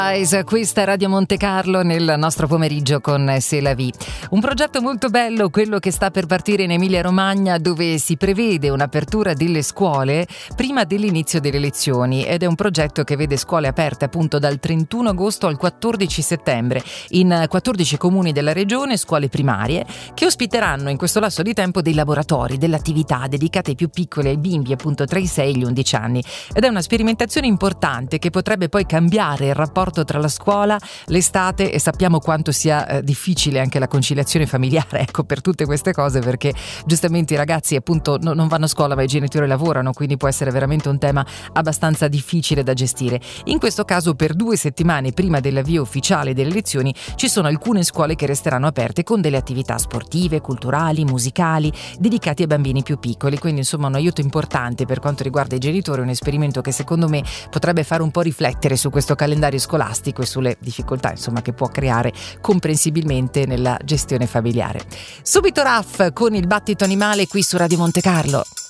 Questa è Radio Monte Carlo nel nostro pomeriggio con C'est la vie. Un progetto molto bello, quello che sta per partire in Emilia Romagna, dove si prevede un'apertura delle scuole prima dell'inizio delle lezioni, ed è un progetto che vede scuole aperte appunto dal 31 agosto al 14 settembre in 14 comuni della regione, scuole primarie che ospiteranno in questo lasso di tempo dei laboratori, delle attività dedicate ai più piccoli, ai bimbi appunto tra i 6 e gli 11 anni, ed è una sperimentazione importante che potrebbe poi cambiare il rapporto tra la scuola, l'estate, e sappiamo quanto sia difficile anche la conciliazione familiare, ecco, per tutte queste cose, perché giustamente i ragazzi appunto non vanno a scuola ma i genitori lavorano, quindi può essere veramente un tema abbastanza difficile da gestire. In questo caso, per 2 settimane prima dell'avvio ufficiale delle lezioni, ci sono alcune scuole che resteranno aperte con delle attività sportive, culturali, musicali, dedicati ai bambini più piccoli, quindi insomma un aiuto importante per quanto riguarda i genitori, un esperimento che secondo me potrebbe fare un po' riflettere su questo calendario scolastico e sulle difficoltà insomma che può creare comprensibilmente nella gestione familiare. Subito Raf con il battito animale qui su Radio Monte Carlo.